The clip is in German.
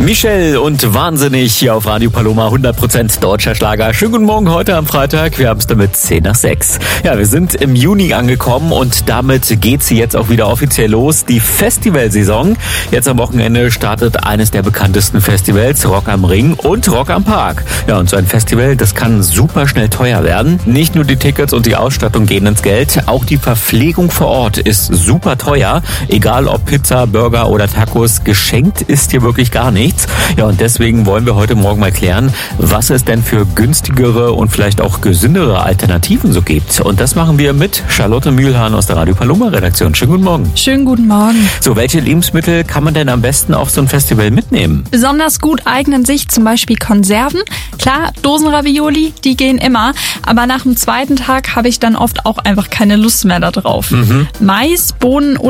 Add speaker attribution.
Speaker 1: Michelle und Wahnsinnig hier auf Radio Paloma, 100% deutscher Schlager. Schönen guten Morgen heute am Freitag. Wir haben es damit 5 nach 6. Ja, wir sind im Juni angekommen und damit geht sie jetzt auch wieder offiziell los. Die Festivalsaison. Jetzt am Wochenende startet eines der bekanntesten Festivals, Rock am Ring und Rock am Park. Ja, und so ein Festival, das kann super schnell teuer werden. Nicht nur die Tickets und die Ausstattung gehen ins Geld, auch die Verpflegung vor Ort ist super teuer. Egal ob Pizza, Burger oder Tacos, geschenkt ist hier wirklich gar nichts. Ja, und deswegen wollen wir heute Morgen mal klären, was es denn für günstigere und vielleicht auch gesündere Alternativen so gibt. Und das machen wir mit Charlotte Mühlhahn aus der Radio Paloma Redaktion. Schönen guten Morgen.
Speaker 2: Schönen guten Morgen.
Speaker 1: So, welche Lebensmittel kann man denn am besten auf so ein Festival mitnehmen?
Speaker 2: Besonders gut eignen sich zum Beispiel Konserven. Klar, Dosenravioli, die gehen immer. Aber nach dem zweiten Tag habe ich dann oft auch einfach keine Lust mehr da drauf. Mais, Bohnen